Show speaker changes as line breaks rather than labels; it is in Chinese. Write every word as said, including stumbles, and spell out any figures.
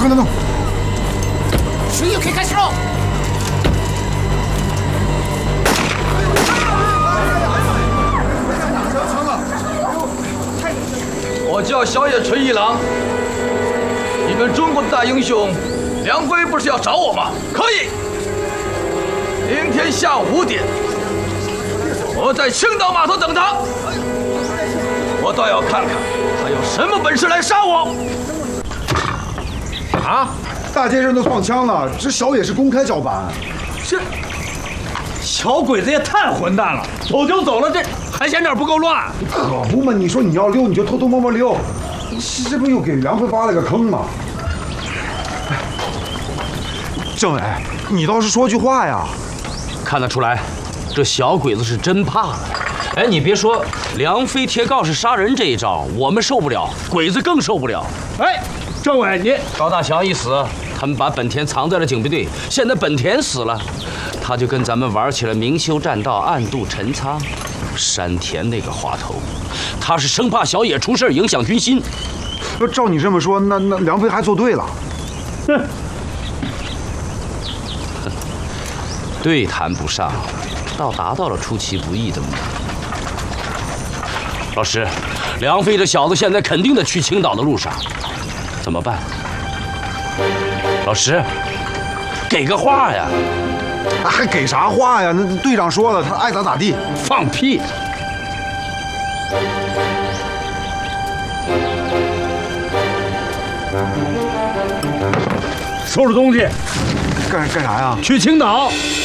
快点弄！
水也可以开始喽！
我叫小野纯一郎。你们中国的大英雄梁飞不是要找我吗？可以。明天下午五点，我在青岛码头等他。我倒要看看他有什么本事来杀我。
啊！大街上都放枪了，这小野是公开叫板。
这小鬼子也太混蛋了，走就走了，这还嫌点不够乱？
可不嘛！你说你要溜，你就偷偷摸摸溜，这不又给梁飞挖了个坑吗？政委，你倒是说句话呀！
看得出来，这小鬼子是真怕了。哎，你别说，梁飞贴告示杀人这一招，我们受不了，鬼子更受不了。
哎，政委，你
高大祥一死，他们把本田藏在了警备队，现在本田死了，他就跟咱们玩起了明修栈道，暗度陈仓。山田那个滑头，他是生怕小野出事影响军心。
那照你这么说，那那梁飞还做对了。
哼，
对谈不上，倒达到了出其不意的目的。老师，梁飞这小子现在肯定得去青岛的路上，怎么办？老师，给个话呀！
还给啥话呀？那队长说了，他爱咋咋地。
放屁！
收拾东西，
干干啥呀？
去青岛。